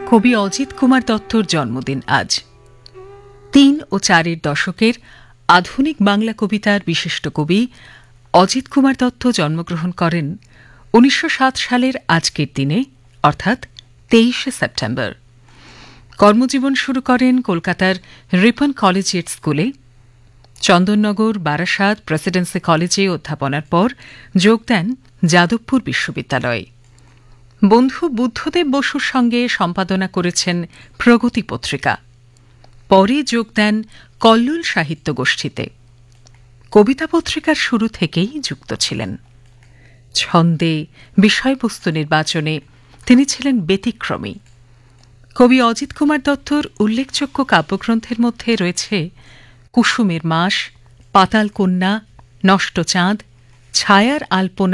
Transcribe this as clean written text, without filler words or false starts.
কবি অজিত কুমার দত্তর জন্মদিন আজ। ৩ ও ৪-এর দশকের আধুনিক বাংলা কবিতার বিশিষ্ট কবি অজিত কুমার দত্ত জন্মগ্রহণ করেন ১৯০৭ সালের আজকের দিনে, অর্থাৎ ২৩শে সেপ্টেম্বর। কর্মজীবন শুরু করেন কলকাতার রিপন কলেজিয়েট স্কুলে। চন্দননগর, বারাসাত, প্রেসিডেন্সি কলেজে অধ্যাপনার পর যোগ দেন যাদবপুর বিশ্ববিদ্যালয়ে। বন্ধু বুদ্ধদেব বসুর সঙ্গে সম্পাদনা করেছেন প্রগতি পত্রিকা। পরে যোগ দেন কল্লোল সাহিত্য গোষ্ঠীতে। কবিতা পত্রিকার শুরু থেকেই যুক্ত ছিলেন। ছন্দে, বিষয়বস্তু নির্বাচনে তিনি ছিলেন ব্যতিক্রমী। কবি অজিত কুমার দত্তর উল্লেখযোগ্য কাব্যগ্রন্থের মধ্যে রয়েছে কুসুমের মাস, পাতাল কন্যা, নষ্ট চাঁদ, ছায়ার আলপনা,